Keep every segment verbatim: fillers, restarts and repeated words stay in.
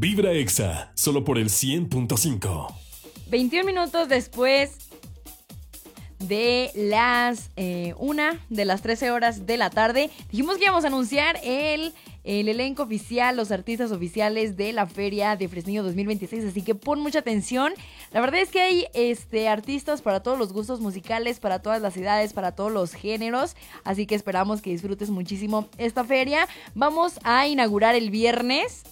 Vibra Exa, solo por el cien punto cinco. veintiún minutos después de las eh, una de las trece horas de la tarde, dijimos que íbamos a anunciar el, el elenco oficial, los artistas oficiales de la Feria de Fresnillo dos mil veintiséis, así que pon mucha atención. La verdad es que hay este, artistas para todos los gustos musicales, para todas las edades, para todos los géneros, así que esperamos que disfrutes muchísimo esta feria. Vamos a inaugurar el viernes.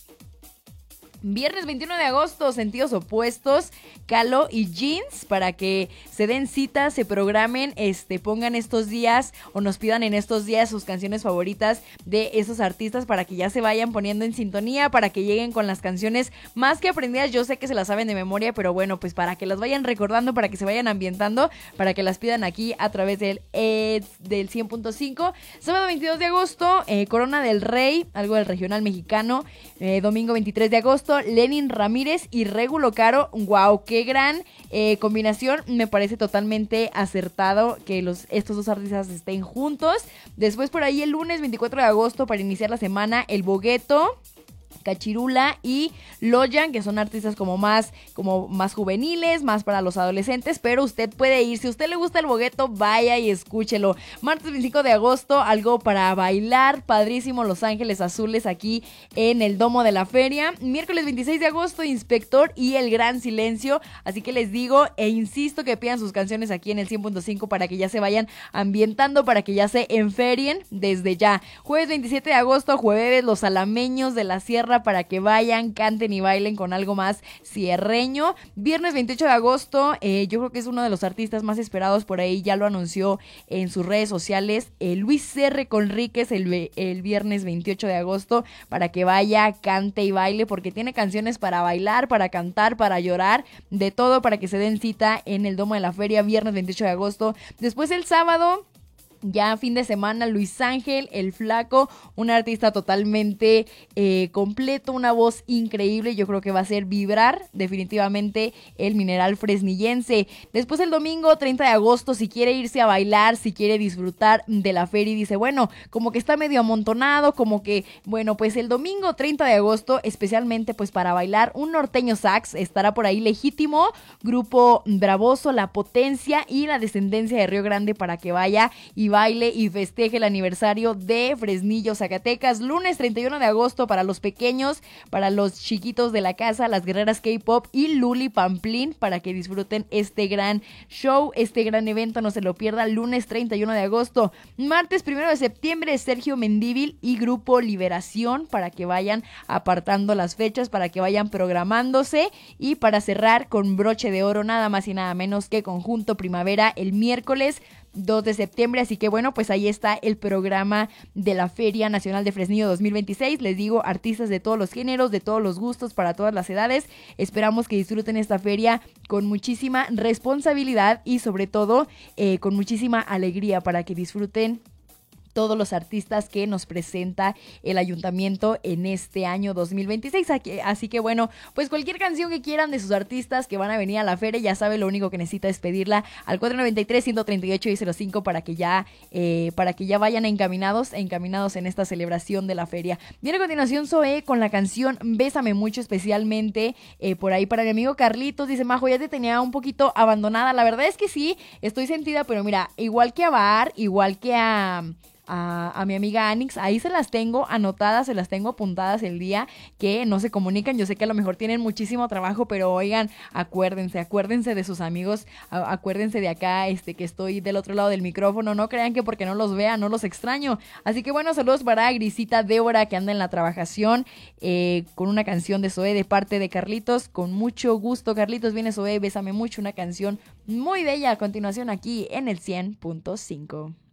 Viernes veintiuno de agosto, sentidos opuestos, Calo y Jeans, para que se den cita, se programen, este, pongan estos días o nos pidan en estos días sus canciones favoritas de esos artistas para que ya se vayan poniendo en sintonía, para que lleguen con las canciones más que aprendidas. Yo sé que se las saben de memoria, pero bueno, pues para que las vayan recordando, para que se vayan ambientando, para que las pidan aquí a través del, eh, del cien punto cinco. Sábado veintidós de agosto, eh, Corona del Rey, algo del regional mexicano. eh, Domingo veintitrés de agosto, Lenin Ramírez y Regulo Caro. Wow, qué gran eh, combinación. Me parece totalmente acertado que los, estos dos artistas estén juntos. Después por ahí el lunes veinticuatro de agosto, para iniciar la semana, El Bogueto, Cachirula y Loyan, que son artistas como más, como más juveniles, más para los adolescentes, pero usted puede ir, si a usted le gusta el Bogueto, vaya y escúchelo. Martes veinticinco de agosto, algo para bailar, padrísimo, Los Ángeles Azules aquí en el Domo de la Feria. Miércoles veintiséis de agosto, Inspector y El Gran Silencio, así que les digo e insisto que pidan sus canciones aquí en el cien punto cinco para que ya se vayan ambientando, para que ya se enferien desde ya. Jueves veintisiete de agosto, Jueves, Los Alameños de la Sierra, para que vayan, canten y bailen con algo más sierreño. Viernes veintiocho de agosto, eh, yo creo que es uno de los artistas más esperados, por ahí ya lo anunció en sus redes sociales, eh, Luis R. Conríquez, el, el viernes veintiocho de agosto, para que vaya, cante y baile, porque tiene canciones para bailar, para cantar, para llorar, de todo, para que se den cita en el Domo de la Feria, viernes veintiocho de agosto. Después el sábado, ya fin de semana, Luis Ángel, El Flaco, un artista totalmente eh, completo, una voz increíble. Yo creo que va a hacer vibrar definitivamente el mineral fresnillense. Después el domingo treinta de agosto, si quiere irse a bailar, si quiere disfrutar de la feria y dice, bueno, como que está medio amontonado, como que, bueno, pues el domingo treinta de agosto, especialmente pues para bailar, un norteño sax, estará por ahí Legítimo, Grupo Bravoso, La Potencia y La Descendencia de Río Grande, para que vaya y baile y festeje el aniversario de Fresnillo, Zacatecas. Lunes treinta y uno de agosto, para los pequeños, para los chiquitos de la casa, Las Guerreras K-Pop y Luli Pamplín, para que disfruten este gran show, este gran evento, no se lo pierda. Lunes treinta y uno de agosto. Martes primero de septiembre, Sergio Mendívil y Grupo Liberación, para que vayan apartando las fechas, para que vayan programándose. Y para cerrar con broche de oro, nada más y nada menos que Conjunto Primavera, el miércoles dos de septiembre, así que bueno, pues ahí está el programa de la Feria Nacional de Fresnillo dos mil veintiséis. Les digo, artistas de todos los géneros, de todos los gustos, para todas las edades. Esperamos que disfruten esta feria con muchísima responsabilidad y sobre todo eh, con muchísima alegría, para que disfruten todos los artistas que nos presenta el ayuntamiento en este año dos mil veintiséis. Así que bueno, pues cualquier canción que quieran de sus artistas que van a venir a la feria, ya sabe, lo único que necesita es pedirla al cuatro noventa y tres, ciento treinta y ocho y cero cinco, para que ya eh, para que ya vayan encaminados encaminados en esta celebración de la feria. Viene a continuación Zoé con la canción Bésame Mucho, especialmente eh, por ahí para mi amigo Carlitos. Dice, Majo, ya te tenía un poquito abandonada. La verdad es que sí, estoy sentida, pero mira, igual que a Bar, igual que a... A, a mi amiga Anix, ahí se las tengo anotadas, se las tengo apuntadas el día que no se comunican. Yo sé que a lo mejor tienen muchísimo trabajo, pero oigan, acuérdense, acuérdense de sus amigos, a, acuérdense de acá, este, que estoy del otro lado del micrófono. No crean que porque no los vea, no los extraño. Así que bueno, saludos para Grisita Débora, que anda en la trabajación, eh, con una canción de Zoé de parte de Carlitos. Con mucho gusto, Carlitos, viene Zoé, Bésame Mucho, una canción muy bella. A continuación aquí en el cien punto cinco.